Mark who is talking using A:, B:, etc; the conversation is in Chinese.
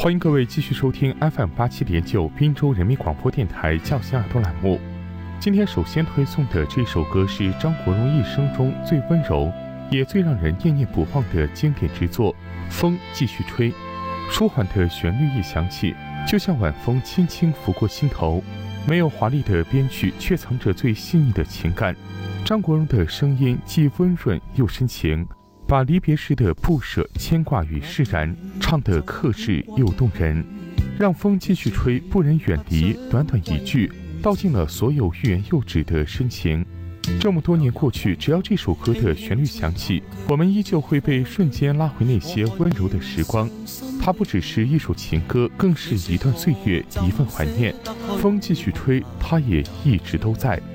A: 欢迎各位继续收听 FM87.9 滨州人民广播电台叫醒耳朵栏目。今天首先推送的这首歌是张国荣一生中最温柔也最让人念念不忘的经典之作《风继续吹》。舒缓的旋律一响起，就像晚风轻轻拂过心头，没有华丽的编曲，却藏着最细腻的情感。张国荣的声音既温润又深情，把离别时的不舍、牵挂与释然唱得克制又动人。让风继续吹，不忍远离，短短一句，道尽了所有欲言又止的深情。这么多年过去，只要这首歌的旋律响起，我们依旧会被瞬间拉回那些温柔的时光。它不只是一首情歌，更是一段岁月，一份怀念。风继续吹，它也一直都在。